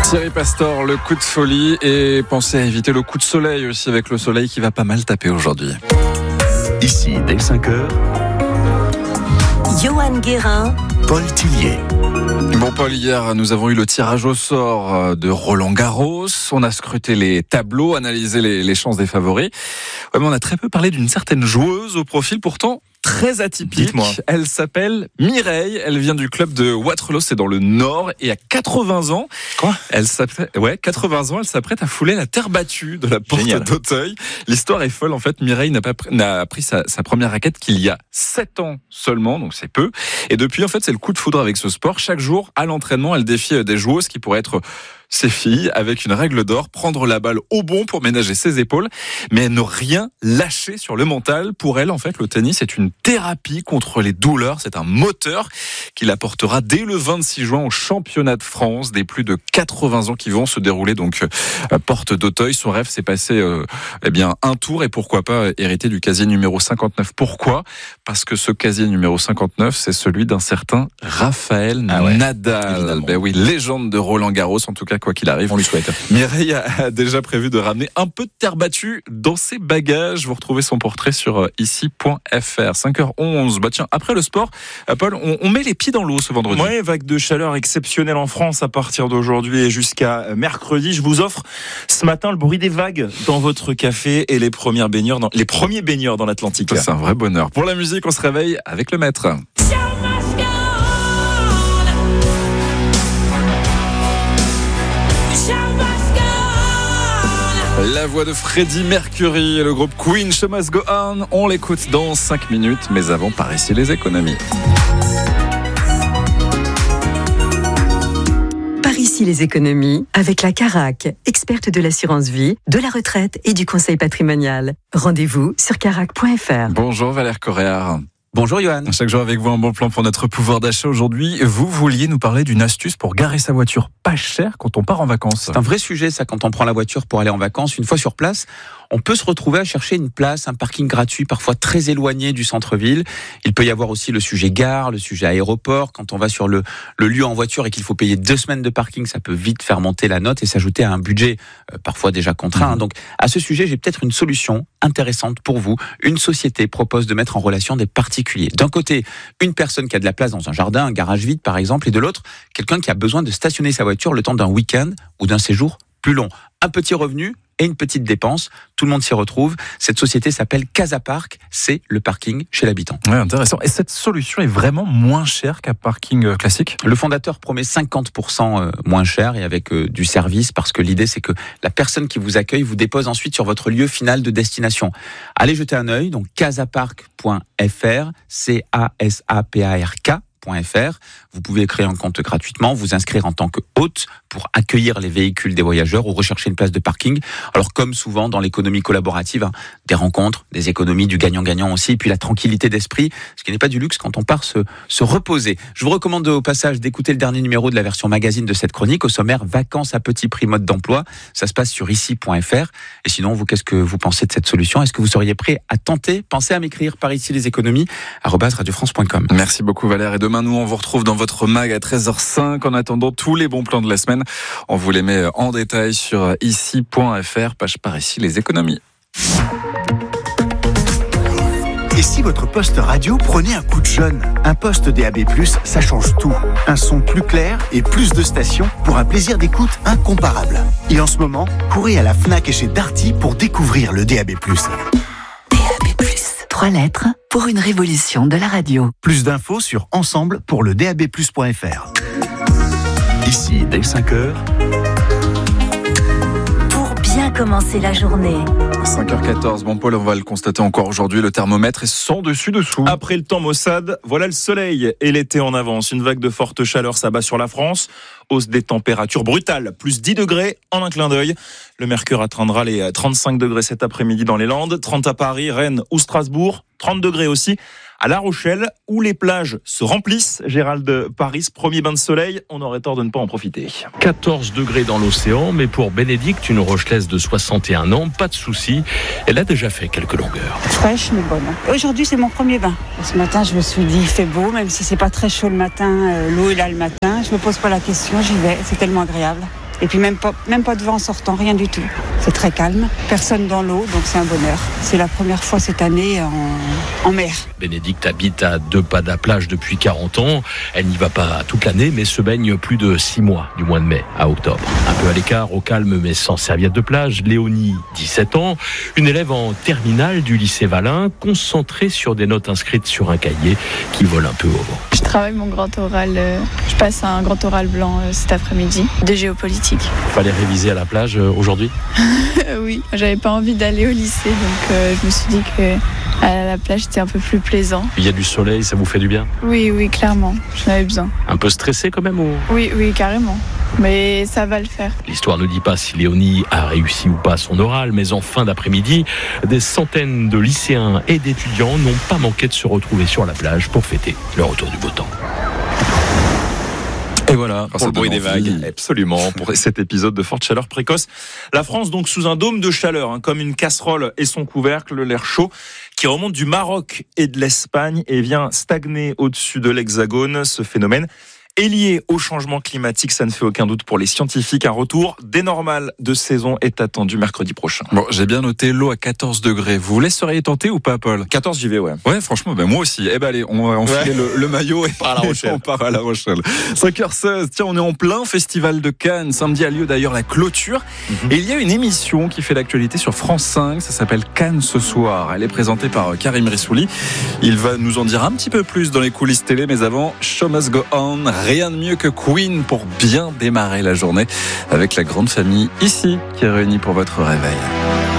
Thierry Pastor, le coup de folie, et pensez à éviter le coup de soleil aussi, avec le soleil qui va pas mal taper aujourd'hui. Ici, dès 5h, Johan Guérin, Paul Tillier. Bon Paul, hier nous avons eu le tirage au sort de Roland Garros. On a scruté les tableaux, analysé les chances des favoris. Ouais, mais on a très peu parlé d'une certaine joueuse au profil pourtant très atypique. Dites-moi. Elle s'appelle Mireille. Elle vient du club de Waterloo, c'est dans le Nord, et à 80 ans. Quoi ? 80 ans, elle s'apprête à fouler la terre battue de la porte Génial. d'Auteuil. L'histoire est folle. En fait, Mireille n'a pris sa première raquette qu'il y a 7 ans seulement, donc c'est peu. Et depuis, en fait, c'est le coup de foudre avec ce sport. Chaque jour, à l'entraînement, elle défie des joueuses qui pourraient être ses filles, avec une règle d'or, prendre la balle au bon pour ménager ses épaules, mais ne rien lâcher sur le mental. Pour elle, en fait, le tennis est une thérapie contre les douleurs. C'est un moteur qui la portera dès le 26 juin au championnat de France des plus de 80 ans qui vont se dérouler donc porte d'Auteuil. Son rêve, c'est passer un tour et pourquoi pas hériter du casier numéro 59. Pourquoi ? Parce que ce casier numéro 59, c'est celui d'un certain Rafael Nadal. Évidemment. Ben oui, légende de Roland Garros, en tout cas, quoi qu'il arrive. On lui souhaite. Mireille a déjà prévu de ramener un peu de terre battue dans ses bagages. Vous retrouvez son portrait sur ici.fr. 5h11. Bah tiens, après le sport, Paul, on met les pieds dans l'eau ce vendredi. Ouais, vague de chaleur exceptionnelle en France à partir d'aujourd'hui et jusqu'à mercredi. Je vous offre ce matin le bruit des vagues dans votre café et les premiers baigneurs dans l'Atlantique. C'est un vrai bonheur. Pour la musique, on se réveille avec le maître. La voix de Freddie Mercury et le groupe Queen, Show Must Go On. On l'écoute dans 5 minutes, mais avant, par ici les économies. par ici les économies, avec la Carac, experte de l'assurance vie, de la retraite et du conseil patrimonial. Rendez-vous sur carac.fr. Bonjour Valère Corréard. Bonjour Johan. Chaque jour avec vous, un bon plan pour notre pouvoir d'achat. Aujourd'hui, vous vouliez nous parler d'une astuce pour garer sa voiture pas cher quand on part en vacances. C'est un vrai sujet ça, quand on prend la voiture pour aller en vacances. Une fois sur place, on peut se retrouver à chercher une place, un parking gratuit, parfois très éloigné du centre-ville. Il peut y avoir aussi le sujet gare, le sujet aéroport. Quand on va sur le lieu en voiture et qu'il faut payer 2 semaines de parking, ça peut vite faire monter la note et s'ajouter à un budget parfois déjà contraint. Donc à ce sujet, j'ai peut-être une solution intéressante pour vous. Une société propose de mettre en relation des particuliers. D'un côté, une personne qui a de la place dans un jardin, un garage vide par exemple, et de l'autre, quelqu'un qui a besoin de stationner sa voiture le temps d'un week-end ou d'un séjour plus long. Un petit revenu et une petite dépense, tout le monde s'y retrouve. Cette société s'appelle Casapark, c'est le parking chez l'habitant. Ouais, intéressant. Et cette solution est vraiment moins chère qu'un parking classique ? Le fondateur promet 50% moins cher et avec du service, parce que l'idée c'est que la personne qui vous accueille vous dépose ensuite sur votre lieu final de destination. Allez jeter un œil, donc casapark.fr, CASAPARK.fr. Vous pouvez créer un compte gratuitement, vous inscrire en tant que hôte pour accueillir les véhicules des voyageurs ou rechercher une place de parking. Alors comme souvent dans l'économie collaborative, des rencontres, des économies, du gagnant-gagnant aussi, et puis la tranquillité d'esprit, ce qui n'est pas du luxe quand on part se reposer. Je vous recommande au passage d'écouter le dernier numéro de la version magazine de cette chronique, au sommaire vacances à petit prix mode d'emploi. Ça se passe sur ici.fr. Et sinon, vous, qu'est-ce que vous pensez de cette solution ? Est-ce que vous seriez prêt à tenter ? Pensez à m'écrire par ici les économies @radiofrance.com. Merci beaucoup Valère. Et demain, nous, on vous retrouve dans votre mag à 13h05. En attendant, tous les bons plans de la semaine, on vous les met en détail sur ici.fr, page par ici les économies. Et si votre poste radio prenait un coup de jeune ? Un poste DAB+, ça change tout. Un son plus clair et plus de stations pour un plaisir d'écoute incomparable. Et en ce moment, courez à la Fnac et chez Darty pour découvrir le DAB+. DAB+, 3 lettres pour une révolution de la radio. Plus d'infos sur ensemble pour le DAB+.fr. Ici, dès 5h, Pour bien commencer la journée. 5h14, bon Paul, on va le constater encore aujourd'hui, le thermomètre est sans dessus-dessous. Après le temps maussade, voilà le soleil et l'été en avance. Une vague de forte chaleur s'abat sur la France. Hausse des températures brutales, plus 10 degrés en un clin d'œil. Le mercure atteindra les 35 degrés cet après-midi dans les Landes, 30 à Paris, Rennes ou Strasbourg, 30 degrés aussi à La Rochelle, où les plages se remplissent. Gérald Paris, premier bain de soleil, on aurait tort de ne pas en profiter. 14 degrés dans l'océan, mais pour Bénédicte, une Rochelaise de 61 ans, pas de souci. Elle a déjà fait quelques longueurs. Fraîche mais bonne. Aujourd'hui c'est mon premier bain. Ce matin je me suis dit il fait beau, même si c'est pas très chaud le matin, l'eau est là le matin. Je me pose pas la question, j'y vais, c'est tellement agréable. Et puis même pas de vent en sortant, rien du tout. C'est très calme, personne dans l'eau, donc c'est un bonheur. C'est la première fois cette année en mer. Bénédicte habite à 2 pas de la plage depuis 40 ans. Elle n'y va pas toute l'année, mais se baigne plus de 6 mois, du mois de mai à octobre. Un peu à l'écart, au calme, mais sans serviette de plage, Léonie, 17 ans, une élève en terminale du lycée Valin, concentrée sur des notes inscrites sur un cahier qui vole un peu au vent. Je travaille mon grand oral, je passe un grand oral blanc cet après-midi de géopolitique. Fallait réviser à la plage aujourd'hui ? Oui, j'avais pas envie d'aller au lycée, donc je me suis dit que à la plage c'était un peu plus plaisant. Il y a du soleil, ça vous fait du bien ? Oui, clairement, j'en avais besoin. Un peu stressé quand même ou... Oui, carrément. Mais ça va le faire. L'histoire ne dit pas si Léonie a réussi ou pas son oral, mais en fin d'après-midi, des centaines de lycéens et d'étudiants n'ont pas manqué de se retrouver sur la plage pour fêter le retour du beau temps. Et voilà, pour le bruit des vagues, absolument, pour cet épisode de forte chaleur précoce. La France donc sous un dôme de chaleur, comme une casserole et son couvercle, l'air chaud qui remonte du Maroc et de l'Espagne et vient stagner au-dessus de l'Hexagone. Ce phénomène est lié au changement climatique, ça ne fait aucun doute pour les scientifiques. Un retour des normales de saison est attendu mercredi prochain. Bon, j'ai bien noté l'eau à 14 degrés. Vous vous laisseriez tenter ou pas, Paul ? 14, j'y vais, ouais. Ouais, franchement, moi aussi. Allez, on va enfiler le maillot et on part à La Rochelle. 5h16, tiens, on est en plein festival de Cannes. Samedi a lieu d'ailleurs la clôture. Et il y a une émission qui fait l'actualité sur France 5. Ça s'appelle Cannes ce soir. Elle est présentée par Karim Rissouli. Il va nous en dire un petit peu plus dans les coulisses télé. Mais avant, Show Must Go On. Rien de mieux que Queen pour bien démarrer la journée avec la grande famille ici qui est réunie pour votre réveil.